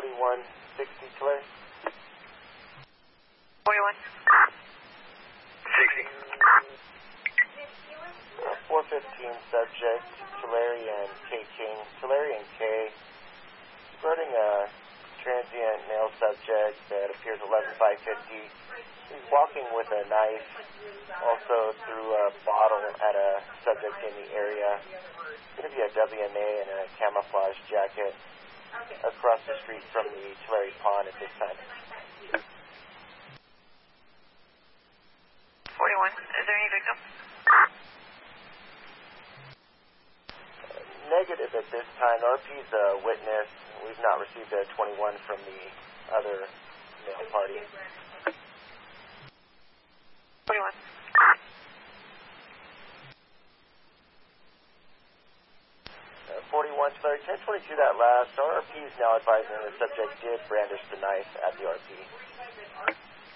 4160 Tulare. 41. 60. 415 subject, Tulare and K. King. Tulare and K. Regarding a transient male subject that appears 11550. He's walking with a knife, also through a bottle at a subject in the area. It's going to be a WMA and a camouflage jacket across the street from the Tulare Pond at this time. 41. Is there any victim? Negative at this time. RP's a witness. We've not received a 21 from the other male party. 41. 41, Tulare, 1022 that last. RP is now advising the subject did brandish the knife at the RP.